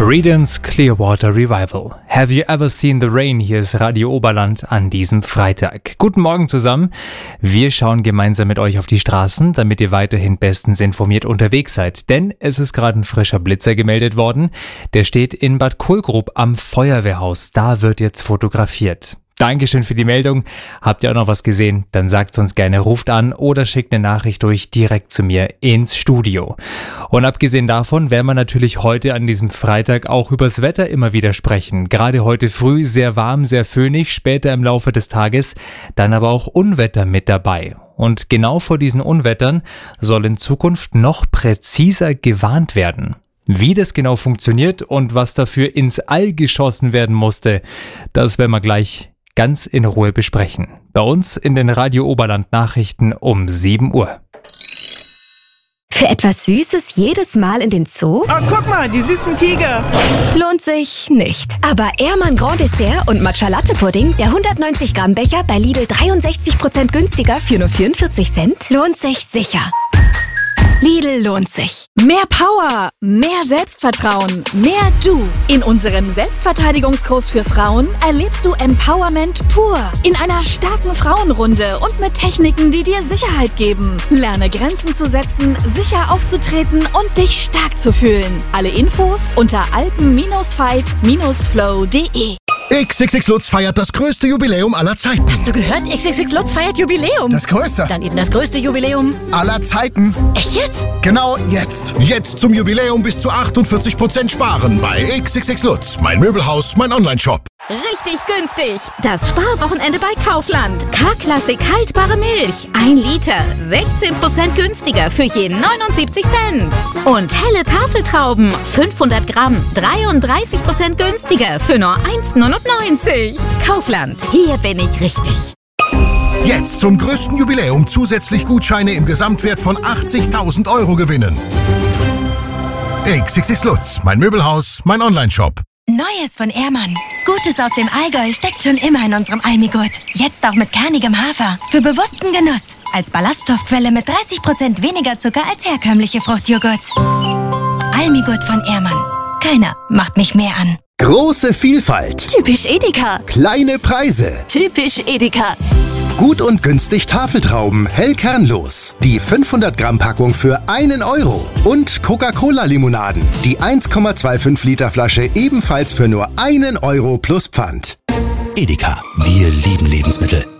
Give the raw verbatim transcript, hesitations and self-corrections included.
Creedence Clearwater Revival. Have you ever seen the rain? Hier ist Radio Oberland an diesem Freitag. Guten Morgen zusammen. Wir schauen gemeinsam mit euch auf die Straßen, damit ihr weiterhin bestens informiert unterwegs seid. Denn es ist gerade ein frischer Blitzer gemeldet worden. Der steht in Bad Kohlgrub am Feuerwehrhaus. Da wird jetzt fotografiert. Dankeschön für die Meldung. Habt ihr auch noch was gesehen? Dann sagt's uns gerne, ruft an oder schickt eine Nachricht durch direkt zu mir ins Studio. Und abgesehen davon werden wir natürlich heute an diesem Freitag auch übers Wetter immer wieder sprechen. Gerade heute früh sehr warm, sehr föhnig, später im Laufe des Tages dann aber auch Unwetter mit dabei. Und genau vor diesen Unwettern soll in Zukunft noch präziser gewarnt werden. Wie das genau funktioniert und was dafür ins All geschossen werden musste, das werden wir gleich ganz in Ruhe besprechen. Bei uns in den Radio Oberland Nachrichten um sieben Uhr. Für etwas Süßes jedes Mal in den Zoo? Oh, guck mal, die süßen Tiger. Lohnt sich nicht. Aber Ehrmann Grand Dessert und Matcha Latte Pudding, der hundertneunzig Gramm Becher bei Lidl dreiundsechzig Prozent günstiger für nur vierundvierzig Cent, lohnt sich sicher. Lidl lohnt sich. Mehr Power, mehr Selbstvertrauen, mehr Du. In unserem Selbstverteidigungskurs für Frauen erlebst du Empowerment pur. In einer starken Frauenrunde und mit Techniken, die dir Sicherheit geben. Lerne Grenzen zu setzen, sicher aufzutreten und dich stark zu fühlen. Alle Infos unter alpen fight flow punkt de. X X X Lutz feiert das größte Jubiläum aller Zeiten. Hast du gehört? X X X Lutz feiert Jubiläum. Das größte. Dann eben das größte Jubiläum aller Zeiten. Echt jetzt? Genau jetzt. Jetzt zum Jubiläum bis zu achtundvierzig Prozent sparen bei X X X Lutz. Mein Möbelhaus, mein Onlineshop. Richtig günstig. Das Sparwochenende bei Kaufland. K-Klassik haltbare Milch. Ein Liter. sechzehn Prozent günstiger für je neunundsiebzig Cent. Und helle Tafeltrauben. fünfhundert Gramm. dreiunddreißig Prozent günstiger für nur eins neunundneunzig. Kaufland. Hier bin ich richtig. Jetzt zum größten Jubiläum zusätzlich Gutscheine im Gesamtwert von achtzigtausend Euro gewinnen. X X X Lutz. Mein Möbelhaus, mein Onlineshop. Neues von Ehrmann. Gutes aus dem Allgäu steckt schon immer in unserem Almigurt. Jetzt auch mit kernigem Hafer. Für bewussten Genuss. Als Ballaststoffquelle mit dreißig Prozent weniger Zucker als herkömmliche Fruchtjoghurts. Almigurt von Ehrmann. Keiner macht mich mehr an. Große Vielfalt. Typisch Edeka. Kleine Preise. Typisch Edeka. Gut und günstig Tafeltrauben, hell kernlos. Die fünfhundert Gramm Packung für einen Euro. Und Coca-Cola-Limonaden. Die eins Komma fünfundzwanzig Liter Flasche ebenfalls für nur einen Euro plus Pfand. Edeka. Wir lieben Lebensmittel.